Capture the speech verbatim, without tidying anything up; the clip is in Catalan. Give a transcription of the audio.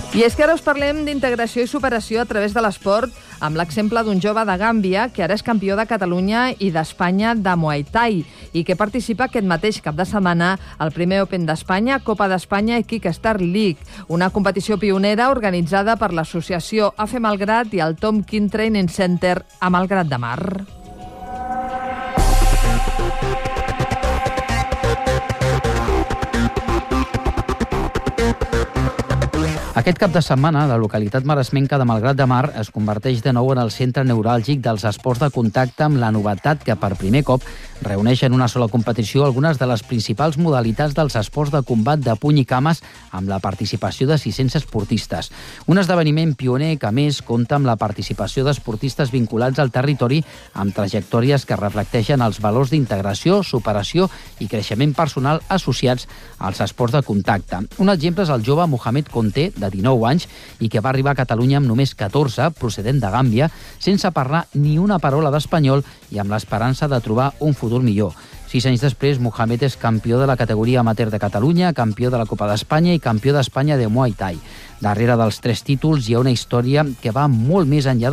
I és que ara us parlem d'integració i superació a través de l'esport, amb l'exemple d'un jove de Gàmbia que ara és campió de Catalunya i d'Espanya de Muay Thai i que participa aquest mateix cap de setmana al primer Open d'Espanya, Copa d'Espanya i Kickstar League, una competició pionera organitzada per l'associació A F E Malgrat i el Tom King Training Center a Malgrat de Mar. Aquest cap de setmana, la localitat maresmenca de Malgrat de Mar es converteix de nou en el centre neuràlgic dels esports de contacte, amb la novetat que per primer cop reuneix en una sola competició algunes de les principals modalitats dels esports de combat de puny i cames, amb la participació de sis-cents esportistes. Un esdeveniment pioner que, a més, compta amb la participació d'esportistes vinculats al territori amb trajectòries que reflecteixen els valors d'integració, superació i creixement personal associats als esports de contacte. Un exemple és el jove Mohamed Conté, de dinou anys, i que va arribar a Catalunya amb només catorze, procedent de Gàmbia, sense parlar ni una paraula d'espanyol i amb l'esperança de trobar un futur millor. Sis anys després, Mohamed és campió de la categoria amateur de Catalunya, campió de la Copa d'Espanya i campió d'Espanya de Muay Thai. Darrere dels tres títols hi ha una història que va molt més enllà